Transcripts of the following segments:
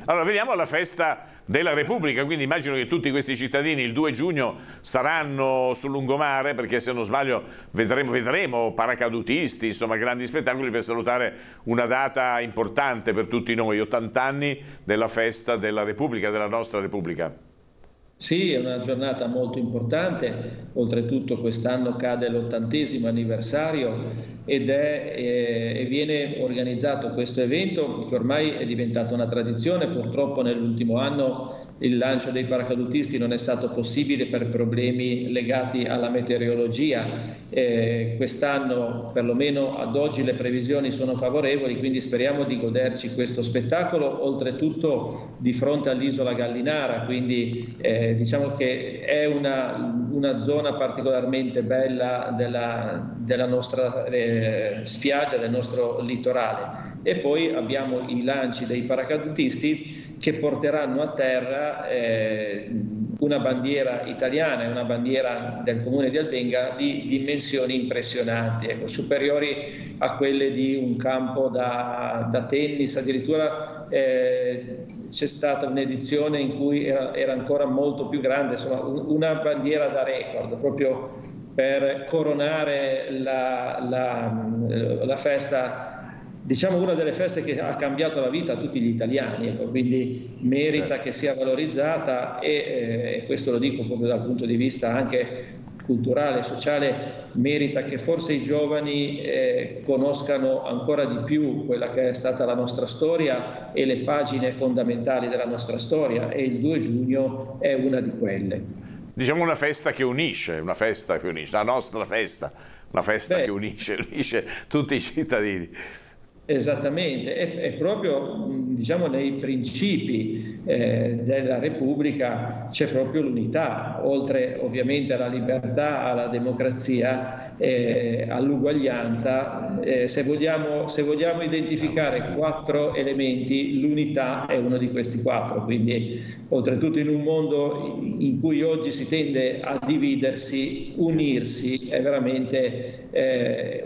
Allora, veniamo alla festa della Repubblica, quindi immagino che tutti questi cittadini il 2 giugno saranno sul lungomare, perché se non sbaglio vedremo paracadutisti, insomma grandi spettacoli per salutare una data importante per tutti noi, 80 anni della festa della Repubblica, della nostra Repubblica. Sì, è una giornata molto importante, oltretutto quest'anno cade l'80° anniversario e viene organizzato questo evento che ormai è diventata una tradizione. Purtroppo nell'ultimo anno il lancio dei paracadutisti non è stato possibile per problemi legati alla meteorologia. Quest'anno, perlomeno ad oggi, le previsioni sono favorevoli, quindi speriamo di goderci questo spettacolo, oltretutto di fronte all'isola Gallinara, quindi diciamo che è una zona particolarmente bella della nostra spiaggia, del nostro litorale. E poi abbiamo i lanci dei paracadutisti che porteranno a terra una bandiera italiana e una bandiera del comune di Albenga di dimensioni impressionanti, ecco, superiori a quelle di un campo da tennis. Addirittura c'è stata un'edizione in cui era ancora molto più grande, insomma una bandiera da record, proprio per coronare la festa, diciamo una delle feste che ha cambiato la vita a tutti gli italiani, ecco, quindi merita che sia valorizzata e questo lo dico proprio dal punto di vista anche culturale, sociale, merita che forse i giovani conoscano ancora di più quella che è stata la nostra storia e le pagine fondamentali della nostra storia, e il 2 giugno è una di quelle. Diciamo una festa che unisce, la nostra festa, una festa che unisce tutti i cittadini. Esattamente, è proprio diciamo nei principi della Repubblica c'è proprio l'unità, oltre ovviamente alla libertà, alla democrazia, all'uguaglianza. Se vogliamo identificare 4 elementi, l'unità è uno di questi 4, quindi oltretutto in un mondo in cui oggi si tende a dividersi, unirsi è veramente è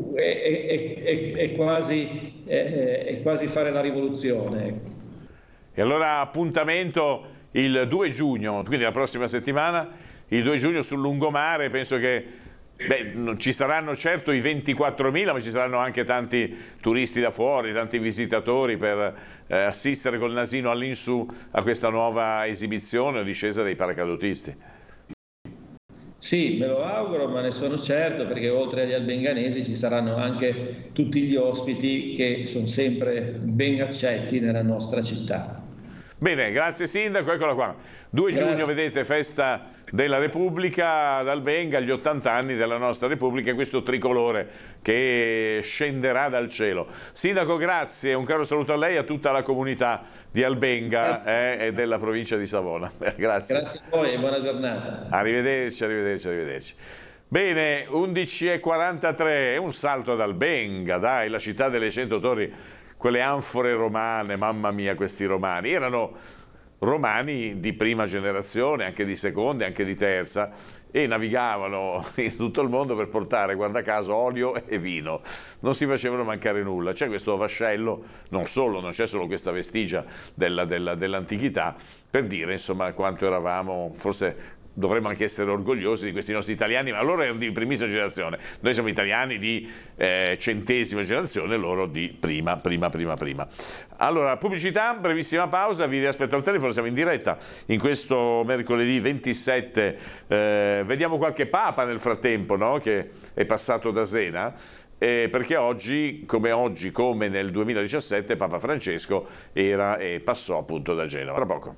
quasi fare la rivoluzione. E allora appuntamento il 2 giugno, quindi la prossima settimana, il 2 giugno sul lungomare. Penso che non ci saranno certo i 24.000, ma ci saranno anche tanti turisti da fuori, tanti visitatori per assistere col nasino all'insù a questa nuova esibizione o discesa dei paracadutisti. Sì, me lo auguro, ma ne sono certo, perché oltre agli albenganesi ci saranno anche tutti gli ospiti che sono sempre ben accetti nella nostra città. Bene, grazie Sindaco, eccola qua. 2 giugno, vedete, festa della Repubblica ad Albenga, gli 80 anni della nostra Repubblica, e questo tricolore che scenderà dal cielo. Sindaco, grazie, un caro saluto a lei e a tutta la comunità di Albenga e della provincia di Savona. Grazie. Grazie a voi e buona giornata. Arrivederci, arrivederci, arrivederci. Bene, 11:43, un salto ad Albenga, dai, la città delle 100 torri, quelle anfore romane, mamma mia, questi romani, erano romani di prima generazione, anche di seconda e anche di terza, e navigavano in tutto il mondo per portare, guarda caso, olio e vino. Non si facevano mancare nulla. C'è questo vascello, non c'è solo questa vestigia dell'antichità, per dire insomma quanto eravamo, forse dovremmo anche essere orgogliosi di questi nostri italiani, ma loro erano di primissima generazione. Noi siamo italiani di centesima generazione, loro di prima. Allora, pubblicità, brevissima pausa, vi riaspetto al telefono, siamo in diretta in questo mercoledì 27, vediamo qualche papa nel frattempo, no? Che è passato da Zena, perché oggi come nel 2017 Papa Francesco era e passò appunto da Genova. Tra poco.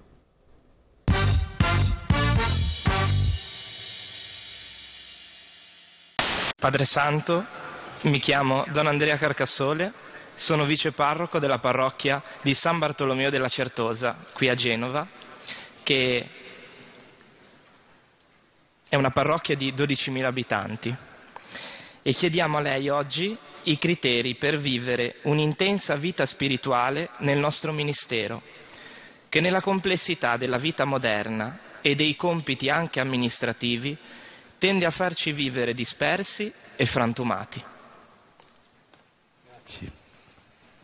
Padre Santo, mi chiamo Don Andrea Carcassole, sono viceparroco della parrocchia di San Bartolomeo della Certosa, qui a Genova, che è una parrocchia di 12.000 abitanti. E chiediamo a lei oggi i criteri per vivere un'intensa vita spirituale nel nostro ministero, che nella complessità della vita moderna e dei compiti anche amministrativi tende a farci vivere dispersi e frantumati. Grazie.